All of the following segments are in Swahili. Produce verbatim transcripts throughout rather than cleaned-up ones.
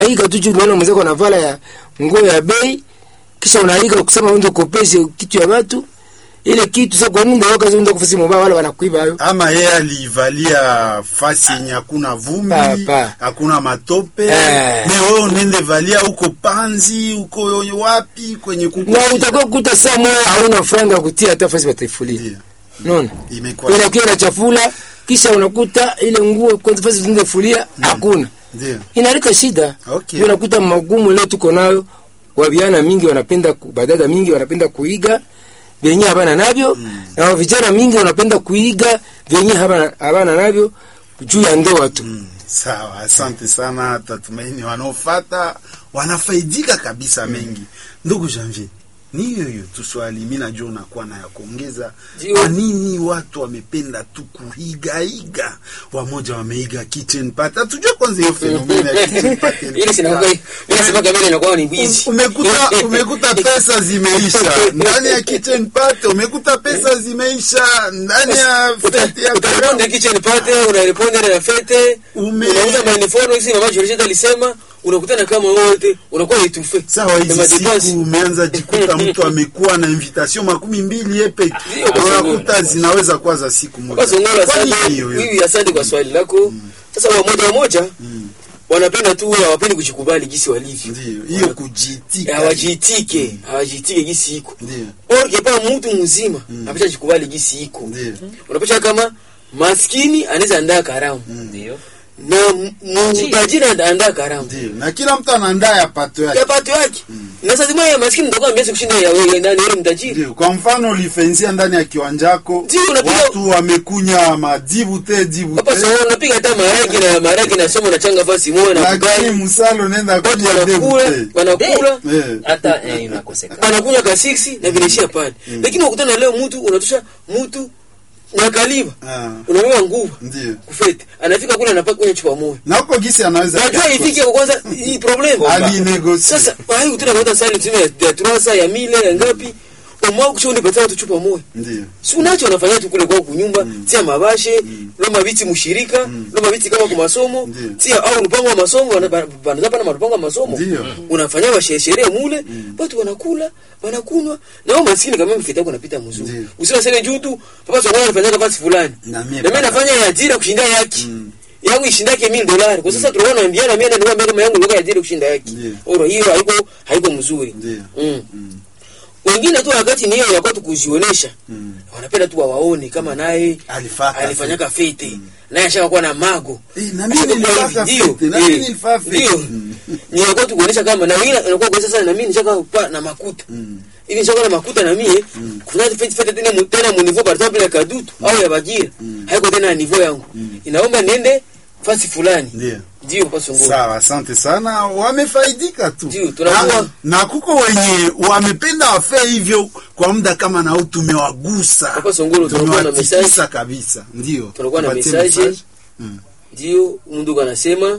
Hika tu juu unaona mzee na vala ya nguo ya bei kisha unaalika kusema uende kopeshe kitu ya watu ile kitu sasa kwa nini wakaanza uende kufasi mbaya wale wanakuiba hayo. Ama yeye alivalia fasi yenye hakuna vumbi, hakuna matope. Eh. Na wewe unaende valia huko Panzi, huko wapi kwenye kuku. Na utakuwa kukuta saa moja hauna franga kutia hata fasi bataifulia. Yeah. Unaona? Imekuwa. Ile kile chafula kisha unakuta ile nguo kwa fasi zinde fulia hakuna. Ndio. Inaleta shida. Okay. Unakuta magumu leo tuko nayo. Wabiana mingi wanapenda badada mingi wanapenda kuiga venye habana navyo mm. na vijana mingi wanapenda kuiga venye habana habana navyo juu ya ndoa tu. Mm. Sawa, asante sana. Tatumaini wanaofuata wanafaidika kabisa mengi. Ndugu Janvier, ni hiyo hiyo tu swali mimi najua unakuwa na ya kuongeza. Kwa nini watu wamependa tu kuiga iga? Wamoja wameiga kitchen party. Tujue kwanza hiyo fenomena ya kitchen party. Ile sinakuwa ile sema kama inakuwa ni busy. Umekuta umekuta pesa zimeisha ndani ya kitchen party, umekuta pesa zimeisha ndani ya fete ya utakwenda kitchen party, unareponda na fete, unauza manifono hizi mama Georgette alisema unakutana kama wote unakuwa itufe. Sawa, hizi siku umeanza jikuta mtu amekuwa na invitation makumi mbili yepe. Unakuta zinaweza kuwa za siku moja. Basi ngora sana hivi. Asante kwa swali lako. Sasa wamoja wamoja wanapenda tu hawapendi kujikubali jinsi walivyo. Ndio, hiyo kujitika. Hawajitike, hawajitike jinsi iko. Ndio. Orge pa mtu mzima anapaswa jikubali jinsi iko. Ndio. Unapaswa kama maskini anaweza andaa karamu. Ndio. Na mtajiri anaandaa karamu. Ndio. Na kila mtu anaandaa ya pato yake. Ya pato yake. Mm. Na sasa zima ya maskini ndio kwa mbesi kushinda ya wewe ndani wewe mtajiri. Ndio. Kwa mfano ulifenzia ndani ya kiwanjako, watu wamekunya majibu te jibu te. Hapa sasa unapiga hata maragi na maragi na somo na changa fasi moja na kugani. Lakini msalo nenda kunya debu te. Wanakula hata eh inakosekana. Wanakunya ka six na vilishia pale. Lakini ukutana leo mtu unatosha mtu na kaliba. Ah. Unaona nguvu. Ndio. Kufete. Anafika kule anapaka kwenye chupa moja. Na huko gisi anaweza. Najua ifike kwanza hii problem. Ali negotiate. Sasa hai utenda kwenda sali tuseme ya turasa ya mile ya ngapi? Umwao kushoni patana tu chupa moja. Ndio. Si unacho unafanya tu kule kwa kunyumba, mm. tia mabashe, mm. loma viti mshirika, mm. loma viti kama kwa masomo, Ndiyo. tia au mpango wa masomo, banazapa na mpango wa masomo. Ndiyo. Unafanya wa sherehe mule, mm. watu wanakula, wanakunywa, na wao maskini kama mfita unapita mzuri. Usiwaseme juu tu, papa sio anafanya kazi fulani. Na mimi nafanya ya ajira kushinda yake. Mm. yangu ishindake mia dolari kwa sasa tunaona ambiana mimi ndio kama yangu ndio ajira kushinda yake. Oro hiyo haiko haiko mzuri. Mm. Mm. Wengine tu wakati ni hiyo wakati kujionesha. Mm. Wanapenda tu waone kama naye alifanyaka fete. Mm. Naye ashaka kuwa na mago. Eh, na mimi nilifanya fete, na mimi nilifanya fete. Ni wakati kuonesha kama na mimi anakuwa kwa sasa na mimi nishaka kupa na makuta. Mm. Hivi nishaka na makuta na mimi mm. kufanya fete fete tena mtana mu niveau par exemple ya kadutu mm. au ya bagira. Mm. Haiko tena niveau yangu. Mm. Inaomba niende fasi fulani. Ndio. Ndio kwa songo. Sawa, asante sana. Wamefaidika tu. Ndio, tunakuwa na kuko wenye wamependa wafe hivyo kwa muda kama na tumewagusa. Kwa songo tunakuwa na message kabisa. Ndio. Tunakuwa na message. Mm. Ndio, mtu anasema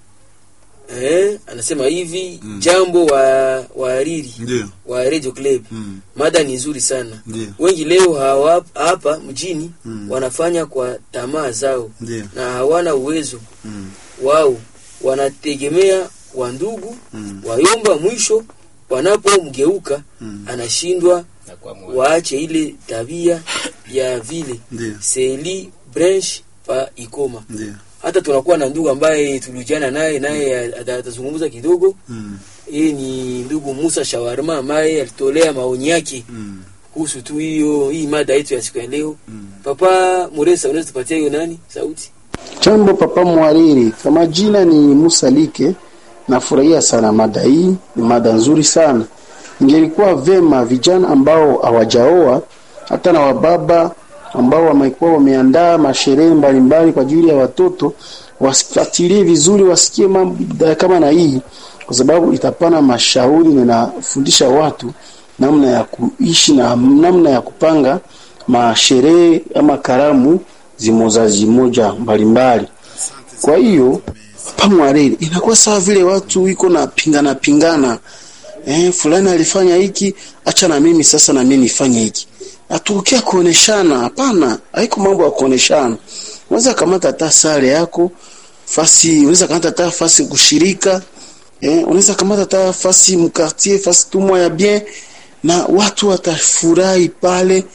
eh anasema hivi mm. jambo wa waariri wa Radio Club. Mm. Mada ni nzuri sana. Ndiyo. Wengi leo hawa hapa mjini mm. wanafanya kwa tamaa zao. Ndiyo. Na hawana uwezo. Mm. Wao wanategemea wa ndugu mm. wayomba mwisho wanapomgeuka mm. anashindwa waache ile tabia ya vile. Ndiyo. Seli branch pa ikoma. Ndiyo. Hata tunakuwa na ndugu ambaye tulijana naye naye atazungumza kidogo. Mm. Yeye ni ndugu Musa Shawarma ambaye alitolea maoni yake mm. kuhusu tu hiyo hii mada yetu ya siku ya leo. Mm. Papa Muresa, unaweza tupatie hiyo nani sauti? Jambo papa Mwariri, kama jina ni Musa Like. Nafurahia sana mada hii, ni mada nzuri sana. Ingelikuwa vema vijana ambao hawajaoa hata na wababa ambao wamekuwa wameandaa masherehe mbalimbali kwa ajili ya watoto wasifuatilie vizuri, wasikie mambo kama na hii, kwa sababu itapana mashauri na inafundisha watu namna ya kuishi na namna ya kupanga masherehe ama karamu zimozaji moja mbalimbali. Kwa hiyo pamwareli inakuwa sawa vile watu iko na pingana pingana, eh fulani alifanya hiki, acha na mimi sasa na mimi nifanye hiki. Atukia kuoneshana, hapana, haiko mambo ya kuoneshana. Unaweza kamata hata sare yako, fasi, unaweza kamata hata fasi kushirika eh, unaweza kamata ta fasi mkartier fasi tumwa ya bien na watu watafurahi pale.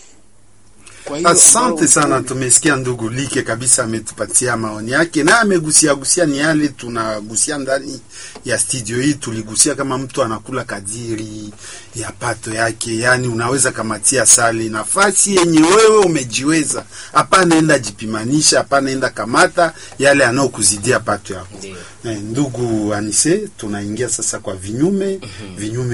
Asante sana, tumesikia ndugu Like kabisa ametupatia maoni yake na amegusia gusia ni yale tunagusia ndani ya studio hii. Tuligusia kama mtu anakula kadiri ya pato yake, yani unaweza kamatia sali nafasi yenye wewe umejiweza, hapana enda jipimanisha, hapana enda kamata yale anaokuzidia pato yako. Eh, ndugu Anise, tunaingia sasa kwa vinyume mm-hmm. vinyume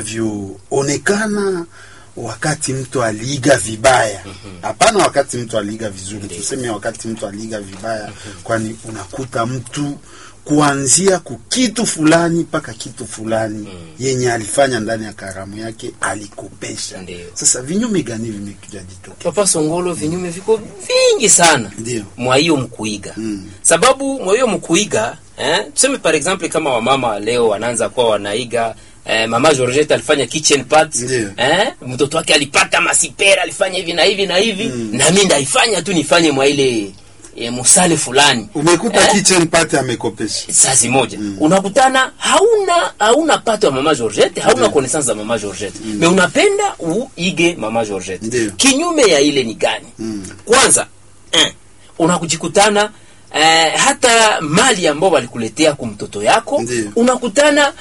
vinavyoonekana wakati mtu aliiga vibaya. Hapana mm-hmm. wakati mtu aliiga vizuri. Mm-hmm. Tuseme wakati mtu aliiga vibaya. Mm-hmm. Kwani unakuta mtu kuanzia kukitu fulani paka kitu fulani mm-hmm. yenye alifanya ndani ya karamu yake alikopesha. Mm-hmm. Sasa vinyume gani vimekuja jitokea? Papa Songolo, vinyume viko vingi sana. Ndio. Mwa hiyo mkuiga. Mm. Sababu mwa hiyo mkuiga, eh, tuseme par exemple kama wamama leo wanaanza kuwa wanaiga Eh, mama Georgette alifanya kitchen party. Yeah. Eh, mtoto wake alipata masipera, alifanya hivi na hivi na hivi. Mm. Na mimi ndaifanya tu nifanye mwa ile e, musale fulani. Umekuta eh? kitchen party amekopesha. Sasa moja. Mm. Unakutana hauna hauna pato ya mama Georgette, hauna yeah. connaissance za mama Georgette. Mm. Me unapenda uige mama Georgette. Yeah. Kinyume ya ile ni gani? Mm. Kwanza, eh, unakujikutana eh, hata mali ambayo walikuletea kumtoto yako, yeah. unakutana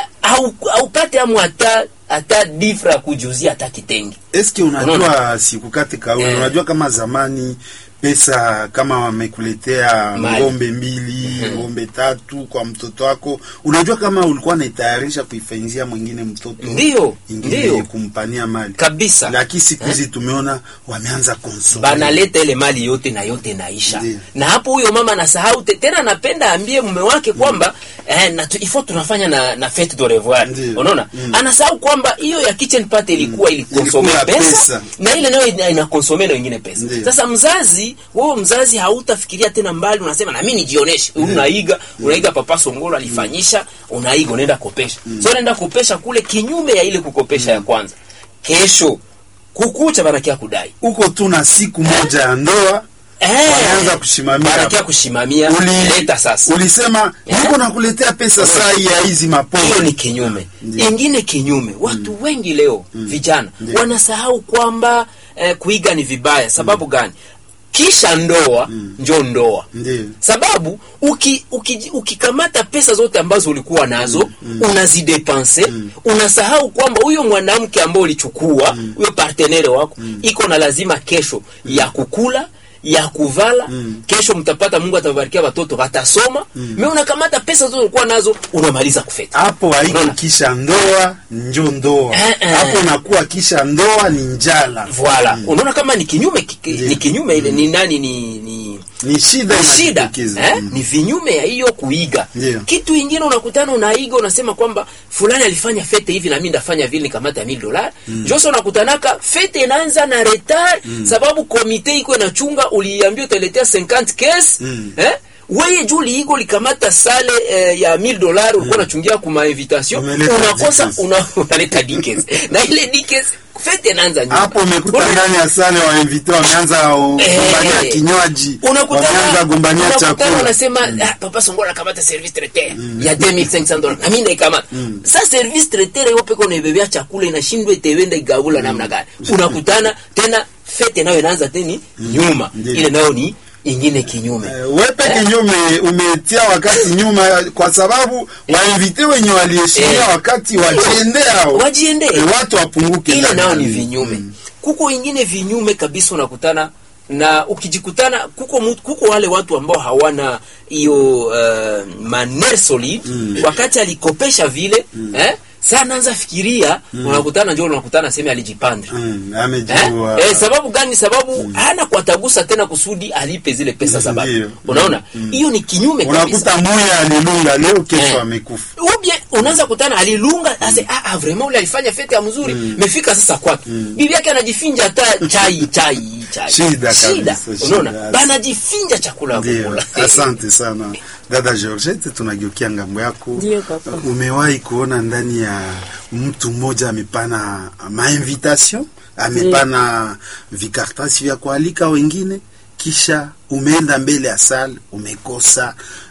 au au pate amu hata hata difra kujuzia hata kitenge. Eske unajua sikukate kauli, yeah. unajua kama zamani pesa kama wamekuletea ngombe mbili, mm-hmm. ngombe tatu kwa mtoto wako, unajua kama ulikuwa unaitayarisha kuifanyia mwingine mtoto, ndio ndio kumpania mali kabisa. Lakini siku hizi tumeona wameanza konsole, banaleta ile mali yote na yote naisha. Ndiyo. Na hapo huyo mama anasahau tena, anapenda ambie mume wake kwamba mm. eh, na tu, ifo tunafanya na na fete de revoir, unaona mm. anasahau kwamba hiyo ya kitchen party ilikuwa mm. ilikonsome pesa, pesa na ile nayo inakonsome na wengine pesa. Ndiyo. Sasa mzazi wewe mzazi hautafikiria tena mbali, unasema na mimi nijioneshe. Mm. Unaiga, mm. unaiga Papa Songolo alifanyisha, unaiga unaenda kopesha. Mm. So unaenda kopesha kule kinyume ya ile kukopesha mm. ya kwanza. Kesho kukucha banakia kudai. Uko tu na siku moja ya ndoa. Eh, wanaanza kushimamia. Banakia kushimamia. Uli, leta sasa. Ulisema niko nakuletea pesa saa ya hizi mapoa. Hiyo ni kinyume. Ndiyo. Ingine kinyume. Watu mm. wengi leo mm. vijana Ndiyo. wanasahau kwamba eh, kuiga ni vibaya. Sababu mm. gani? Kisha ndoa mm. njo ndoa. Ndiyo. Sababu uki, uki, ukikamata pesa zote ambazo ulikuwa nazo mm. mm. unazidepense mm. unasahau kwamba huyo mwanamke ambao ulichukua huyo mm. partenaire wako mm. iko na lazima kesho mm. ya kukula, ya kuvala, mm. kesho mtapata, Mungu atabarikia watoto watasoma. Mm. Mimi unakamata pesa zote ulikuwa nazo unamaliza kufeta. Hapo haiko kisha ndoa njo ndoa. Eh, eh. Hapo unakuwa kisha ndoa ni njala. Voilà. Mm. Unaona kama ni kinyume ki, ni kinyume ile mm. ni nani ni ni ni shida ni shida. Eh? Mm. Ni vinyume ya hiyo kuiga. Yeah. Kitu kingine unakutana unaiga unasema kwamba fulani alifanya fete hivi na mimi ndafanya vile nikamata mia dola. Mm. Joso unakutanaka fete inaanza na retard mm. sababu komite iko inachunga, uliambia utaletea cinquante cases. Mm. Eh? Wewe juli iko likamata sale eh, ya mia dola ulikuwa unachungia kuma invitation, unakosa unaleta dikes. Na ile dikes fete inaanza nyuma. Hapo umekuta ndani ya sale wa invite wameanza kugombania eh, kinywaji, wameanza kugombania chakula. Unasema mm. ah, Papa Songolo akamata service traiteur mm. ya deux mille cinq cents dollars na mimi naikamata. Mm. Sasa service traiteur yope peko naibebea chakula inashindwa itewenda igabula mm. namna gani? Unakutana tena fete nayo inaanza teni mm. nyuma. Mm. Ile nayo ni ingine kinyume. Uh, wepe eh? kinyume umetia wakati nyuma kwa sababu eh? wainvite wenye waliheshimia eh? wakati wajiende hao. Wajiende. E, watu wapunguke. Ile nao ni vinyume. Mm. Kuko ingine vinyume kabisa unakutana na ukijikutana kuko kuko wale watu ambao hawana hiyo uh, manner solide mm. wakati alikopesha vile mm. eh sana anza fikiria mm. unakutana njoo unakutana sema alijipanda mm. amejua eh, eh sababu gani? Sababu mm. hana kuatagusa tena kusudi alipe zile pesa za baba. Unaona hiyo mm. ni kinyume kabisa. Unakuta moya alilunga leo kesho eh. amekufa. Ubie unaanza kutana alilunga ase mm. ah, ah vraiment ule alifanya fete ya mzuri mm. mefika sasa kwake mm. bibi yake anajifinja hata chai chai chai shida kabisa. Unaona bana jifinja chakula kula. Asante sana dada Georgette, tunageukia ngambo yako. Umewahi kuona ndani ya mtu mmoja amepana ma invitation, amepana mm. vikartasi vya kualika wengine, kisha umeenda mbele ya sala umekosa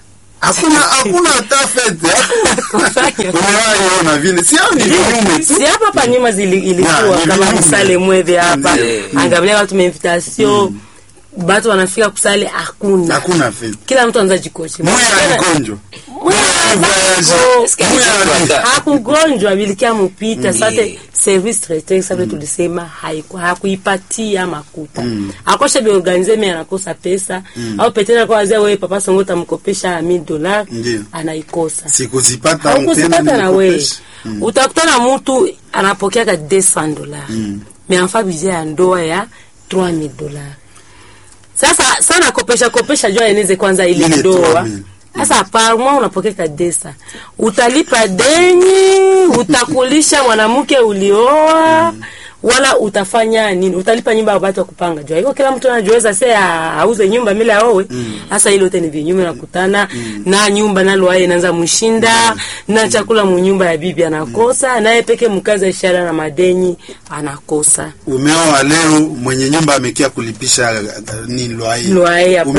Hakuna hakuna hata fete. Unaona vile si ni vinyume tu. Si hapa pa nyuma zili ilikuwa kama msale mweve hapa. Angalia watu invitation. Batu wanafika kusali hakuna. Hakuna fete. Kila mtu anaanza jikoche. Moyo anagonjwa. Hakugonjwa bilikia mpita sasa service traiteur sababu tulisema haiko hakuipatia makuta. Mm. Akosha bi organize mimi anakosa pesa mm. au petena kwa wazee wewe papa songo tamkopesha mia dollars anaikosa. Sikuzipata mtena na wewe. Mm. Utakutana mtu anapokea ka deux cents dollars. Mm. Mais enfin budget ya ndoa ya trois mille dollars. Sasa sana kopesha kopesha jua eneze kwanza ile ndoa. Sasa par mois unapokea desa. Utalipa deni, utakulisha mwanamke ulioa, mm. wala utafanya nini? Utalipa nyumba ya watu wa kupanga. Jua hiyo kila mtu anajiweza sasa auze nyumba bila aowe. Sasa mm. ile yote ni vinyume nakutana mm. na nyumba nalo aye inaanza mshinda, mm. na chakula munyumba ya bibi anakosa, mm. naye peke mkaza ishara na madeni anakosa. Umeoa leo mwenye nyumba amekia kulipisha nini loaye. Loaye ya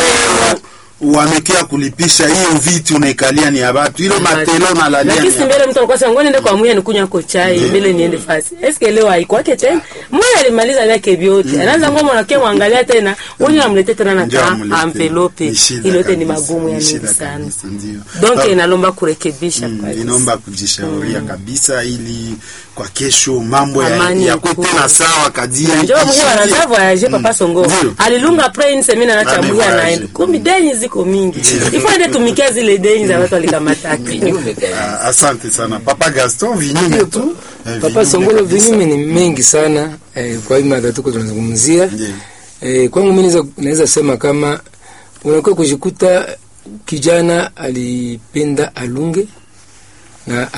wamekia kulipisha hiyo vitu unaikalia ni ya watu ile matelo na lalia. Lakini mbele mtu alikuwa sasa ngoni ndio kwa muya nikunywa ko chai mbele niende fasi. Eske leo haiko yake tena. Muya alimaliza yake vyote. Anaanza ngoma na kema angalia tena. Wewe unamletea tena na ka envelope. Ile yote ni magumu ya mingi sana. Donc inalomba kurekebisha kwa. Inaomba kujishauria kabisa ili kwa kesho mambo ya ya kutena sawa kadiri. Ndio mwenye anaanza voyage papa songo. Alilunga après une semaine na chamuya naenda. Kumbi deni ziko mingi. Ifanye tumikia zile deni za watu walikamataki. Asante sana. Papa Gaston vinyume tu. Papa Songolo vinyume ni mengi sana eh, kwa hii mada tuko tunazungumzia. Eh, kwangu mimi naweza naweza sema kama unakuwa kujikuta kijana alipenda alunge na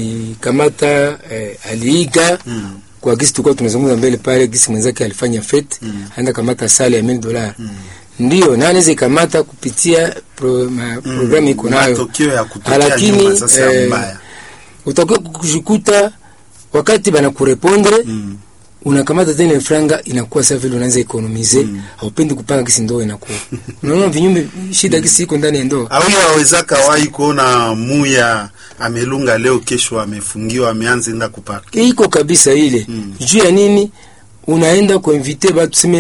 alikamata eh, aliiga mm. kwa gisi tulikuwa tunazungumza mbele pale gisi mwenzake alifanya fete mm. aenda kamata sale ya mia dollars mm. ndio na anaweza kamata kupitia pro, ma, mm. programu iko nayo, lakini eh, utakuwa kujikuta wakati bana kurepondre mm. unakamata tena franga inakuwa sawa vile unaanza economize mm. haupendi kupanga kisi ndoo inakuwa unaona vinyume shida kisi iko ndani ya ndoo. Au yaweza kawahi kuona muya amelunga leo kesho amefungiwa ameanza enda kupaka iko kabisa ile mm. juu ya nini unaenda kuinvite watu tuseme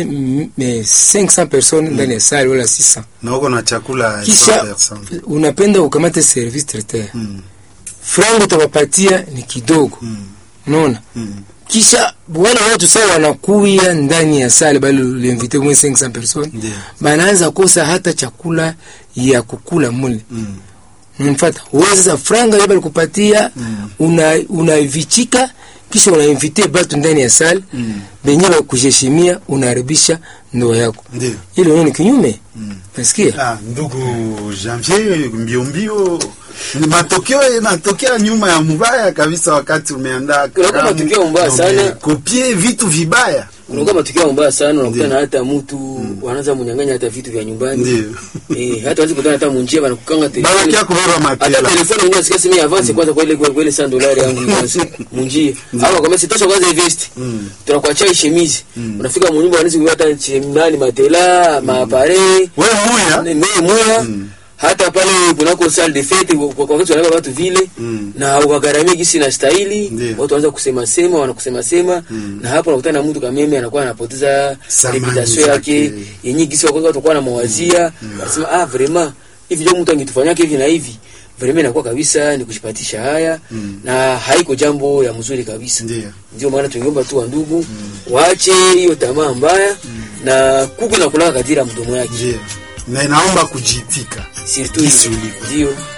cinq cents personnes ndani ya sala wala six cents na uko na chakula kisha unapenda ukamate service traiteur mm. franga utawapatia ni kidogo mm. unaona mm. kisha wale watu sawa wanakuya ndani ya sala bali uliinvite mwe cinq cents personnes yeah. banaanza kosa hata chakula ya kukula mule mm. unamfuata wewe sasa franga yale kupatia mm. una unavichika kisha unainvite watu ndani ya sala mm. benyewe kujeshimia unaharibisha ndoa yako ndio ile ni kinyume mm. nasikia ah ndugu Janvier mbio mbio ni matokeo yanatokea nyuma ya mbaya kabisa wakati umeandaa kama matokeo mbaya sana kopie vitu vibaya unakuwa matokeo mbaya sana unakuta na hata mtu mm. wanaanza mnyang'anya hata vitu vya nyumbani ndio eh hata wazi kutana hata munjia wanakukanga telefoni baba yako kubeba matela hata telefoni unajua sikia simu ya avance kwanza kwa ile kwa ile cent dollars yangu kwanza munjia hapo kama sitosha kwanza invest mm. tunakuachia chemise mm. unafika mnyumba wanazi hata chemani matela mm. mapare wewe muya mimi muya mm. hata pale kunako salle de fete kwa wakati wanabeba watu vile mm. na wagaramia gisi na staili yeah. watu wanaanza kusema sema wanakusema sema mm. na hapo unakutana na mtu kama mimi anakuwa anapoteza reputation yake yenyewe gisi wako watu kwa na mawazia wanasema mm. ah vraiment hivi ndio mtu angetufanyia hivi na hivi vraiment inakuwa kabisa ni kujipatisha haya mm. na haiko jambo ya mzuri kabisa ndio ndio maana tungeomba tu wa ndugu mm. waache hiyo tamaa mbaya mm. na kuku na kulaka kadira mdomo yake yeah. na inaomba kujitika surtout ndio